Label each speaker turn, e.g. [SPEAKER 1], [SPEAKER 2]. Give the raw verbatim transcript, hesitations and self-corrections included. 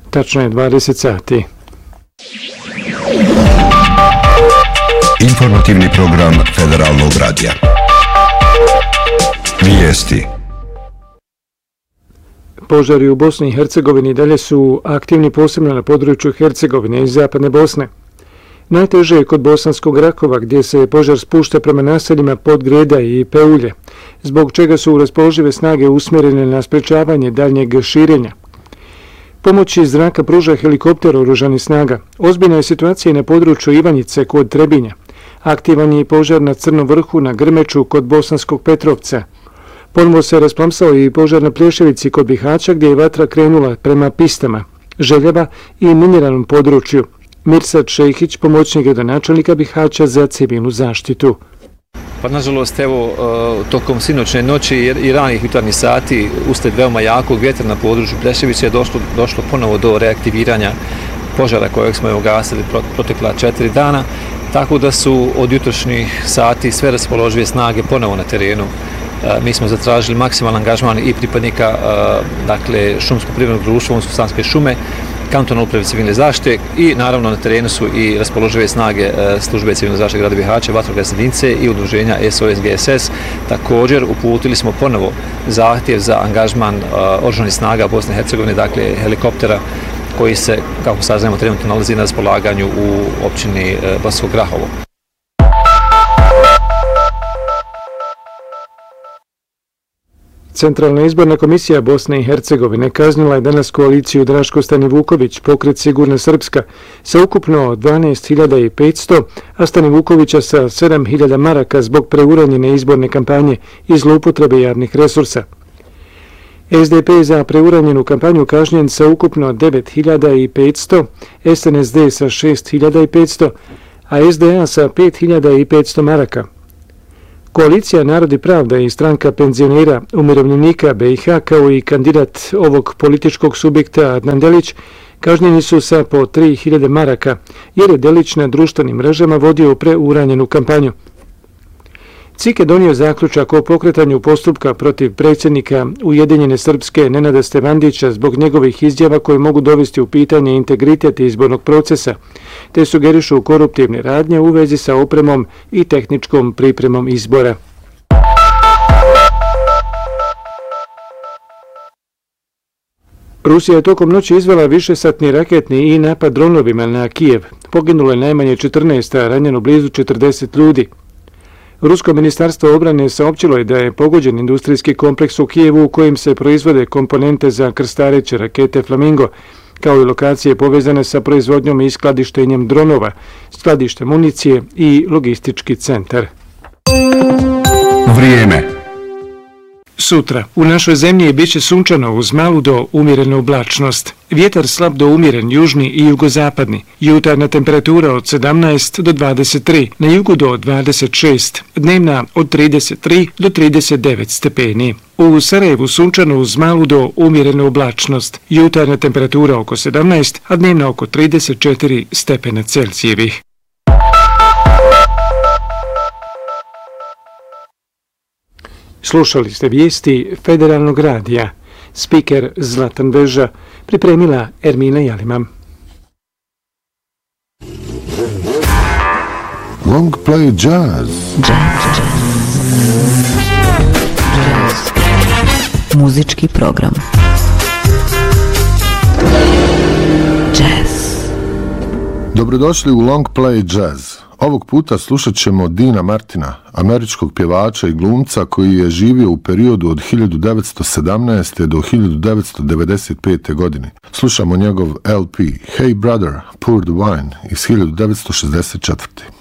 [SPEAKER 1] Tačno je dvadeset sati.
[SPEAKER 2] Informativni program Federalnog radija. Vijesti.
[SPEAKER 1] Požari u Bosni i Hercegovini dalje su aktivni, posebno na području Hercegovine i Zapadne Bosne. Najteže je kod Bosanskog Rakova, gdje se požar spušta prema naseljima Podgreda i Peulje, zbog čega su raspoložive snage usmjerene na sprečavanje daljnjeg širenja. Pomoć iz zraka pruža helikopter oružanih snaga. Ozbiljna je situacija na području Ivanjice kod Trebinja. Aktivan je i požar na Crnom vrhu na Grmeču kod Bosanskog Petrovca. Ponovo se rasplamsao i požar na Plješevici kod Bihaća, gdje je vatra krenula prema pistama, Željeva i miniranom području. Mirsad Šejhić, pomoćnik gradonačelnika Bihaća za civilnu zaštitu.
[SPEAKER 3] Pa nažalost, evo, tokom sinoćne noći i ranih jutarnjih sati uslijed veoma jakog vjetra na području Plješevice je došlo, došlo ponovo do reaktiviranja požara kojeg smo je ugasili protekla četiri dana, tako da su od jutrošnjih sati sve raspoložive snage ponovo na terenu. Mi smo zatražili maksimalan angažman i pripadnika dakle, šumsko-privrednog društva Unsko-Sanske šume, kantonalne uprave civilne zaštite i naravno na terenu su i raspoložive snage službe civilne zaštite grada Bihaća, vatrogasne jedinice i udruženja S O S G S S. Također uputili smo ponovo zahtjev za angažman oružanih snaga Bosne i Hercegovine, dakle helikoptera koji se, kako saznajemo, trenutno nalazi na raspolaganju u općini Bosansko Grahovo.
[SPEAKER 1] Centralna izborna komisija Bosne i Hercegovine kaznila je danas koaliciju Draško Stanivuković, pokret Sigurna Srpska, sa ukupno dvanaest hiljada petsto, a Stanivukovića sa sedam hiljada maraka zbog preuranjene izborne kampanje i zloupotrebe javnih resursa. S D P za preuranjenu kampanju kažnjen sa ukupno devet hiljada petsto, S N S D sa šest hiljada petsto, a S D A sa pet hiljada petsto maraka. Koalicija Narod i pravda i stranka penzionera umirovljenika B i H kao i kandidat ovog političkog subjekta Adnan Delić kažnjeni su sa po tri hiljade maraka jer je Delić na društvenim mrežama vodio preuranjenu kampanju. C I K je donio zaključak o pokretanju postupka protiv predsjednika Ujedinjene Srpske Nenada Stevandića zbog njegovih izjava koje mogu dovesti u pitanje integritet izbornog procesa, te sugerišu koruptivne radnje u vezi sa opremom i tehničkom pripremom izbora. Rusija je tokom noći izvela višesatni raketni i napad dronovima na Kijev. Poginulo je najmanje četrnaest, a ranjeno blizu četrdeset ljudi. Rusko ministarstvo obrane saopćilo je da je pogođen industrijski kompleks u Kijevu u kojem se proizvode komponente za krstareće rakete Flamingo, kao i lokacije povezane sa proizvodnjom i skladištenjem dronova, skladište municije i logistički centar.
[SPEAKER 2] Vrijeme.
[SPEAKER 1] Sutra u našoj zemlji bit će sunčano uz malu do umjerenu oblačnost. Vjetar slab do umjeren južni i jugozapadni. Jutarnja temperatura od sedamnaest do dvadeset tri, na jugu do dvadeset šest, dnevna od trideset tri do trideset devet stepeni. U Sarajevu sunčano uz malu do umjerenu oblačnost. Jutarnja temperatura oko sedamnaest, a dnevna oko trideset četiri stepena Celzijevih. Slušali ste vijesti Federalnog radija. Spiker Zlatan Veža, pripremila Ermina Jalima.
[SPEAKER 4] Long play jazz.
[SPEAKER 5] Jazz. Jazz. Muzički program. Jazz.
[SPEAKER 4] Dobrodošli u Long play jazz. Ovog puta slušat ćemo Dina Martina, američkog pjevača i glumca koji je živio u periodu od hiljadu devetsto sedamnaeste. do hiljadu devetsto devedeset pete. godine. Slušamo njegov L P Hey Brother, Pour the Wine iz hiljadu devetsto šezdeset četvrte.